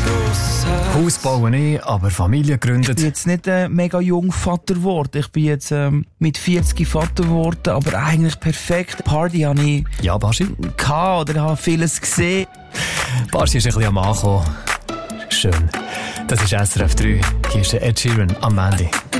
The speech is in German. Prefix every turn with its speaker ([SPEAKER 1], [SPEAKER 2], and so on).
[SPEAKER 1] Haus bauen nicht, aber Familie gegründet.
[SPEAKER 2] Ich bin jetzt nicht mega jung Vater geworden. Ich bin jetzt mit 40 Vater geworden, aber eigentlich perfekt. Party habe ich
[SPEAKER 1] Ja, Baschi?
[SPEAKER 2] gehabt oder habe vieles gesehen.
[SPEAKER 1] Baschi ist ein bisschen am Ankommen. Schön. Das ist SRF 3. Hier ist der Ed Sheeran am Mandy.